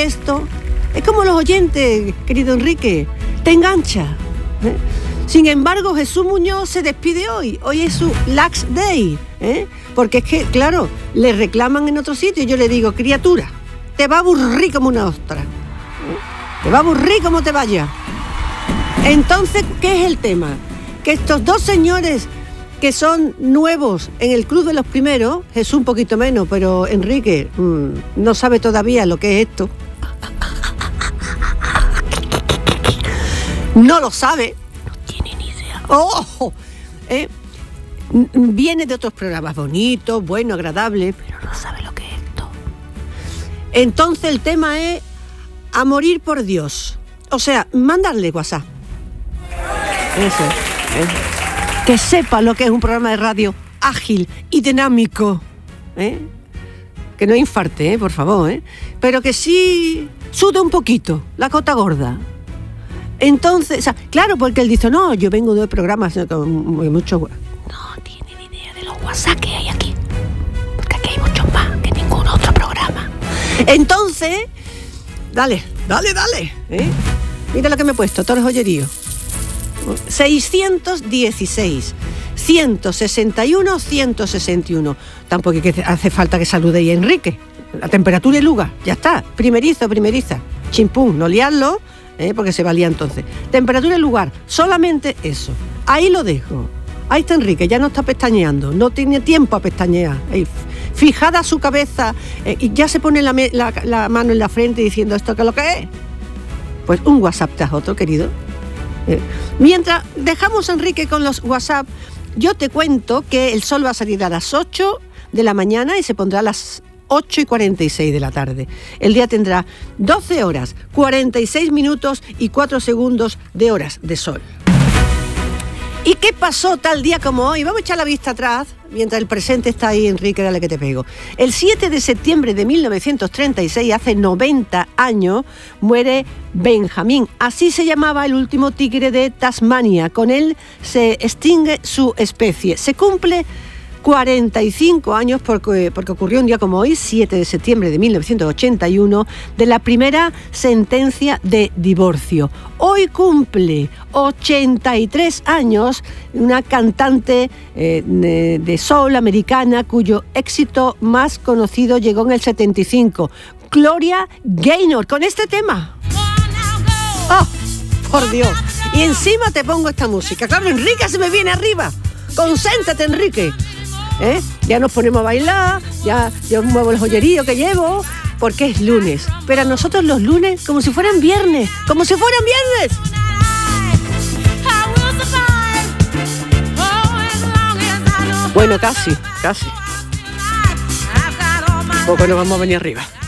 que esto es como los oyentes, querido Enrique, te engancha, ¿eh? Sin embargo, Jesús Muñoz se despide hoy. Hoy es su last day, ¿eh? Porque es que, claro, le reclaman en otro sitio y yo le digo, criatura, te va a aburrir como una ostra, ¿eh? Te va a aburrir como te vaya. Entonces, ¿qué es el tema? Que estos dos señores que son nuevos en el Club de los Primeros, Jesús un poquito menos, pero Enrique no sabe todavía lo que es esto. No lo sabe. ¡Oh! Viene de otros programas bonitos, buenos, agradables, pero no sabe lo que es esto. Entonces el tema es a morir por Dios. O sea, mandarle WhatsApp. Eso. Que sepa lo que es un programa de radio ágil y dinámico. Que no infarte, por favor. Pero que sí sude un poquito, la cota gorda. Entonces, o sea, claro, porque él dice, no, yo vengo de programas con mucho... No tiene ni idea de los WhatsApp que hay aquí. Porque aquí hay muchos más que ningún otro programa. Entonces, dale. Mira lo que me he puesto, todos los joyeríos. 616, 161, 161. Tampoco hace falta que saludéis a Enrique. La temperatura y el lugar, ya está. Primeriza. Chimpún, no liarlo. Porque se valía entonces. Temperatura y lugar, solamente eso. Ahí lo dejo. Ahí está Enrique, ya no está pestañeando, no tiene tiempo a pestañear. Fijada su cabeza y ya se pone la mano en la frente diciendo, ¿esto qué es lo que es? Pues un WhatsApp tras otro, querido. Mientras dejamos a Enrique con los WhatsApp, yo te cuento que el sol va a salir a las 8 de la mañana y se pondrá a las 8:46 de la tarde. El día tendrá 12 horas, 46 minutos y 4 segundos de horas de sol. ¿Y qué pasó tal día como hoy? Vamos a echar la vista atrás, mientras el presente está ahí, Enrique, dale que te pego. El 7 de septiembre de 1936, hace 90 años, muere Benjamín. Así se llamaba el último tigre de Tasmania. Con él se extingue su especie. Se cumple 45 años porque ocurrió un día como hoy, 7 de septiembre de 1981, de la primera sentencia de divorcio. Hoy cumple 83 años una cantante de soul americana cuyo éxito más conocido llegó en el 75, Gloria Gaynor, con este tema. ¡Oh, por Dios! Y encima te pongo esta música. Claro, Enrique se me viene arriba. Concéntrate, Enrique. Ya nos ponemos a bailar, ya yo muevo el joyerío que llevo, porque es lunes. Pero a nosotros los lunes, como si fueran viernes, Bueno, casi. Poco nos vamos a venir arriba.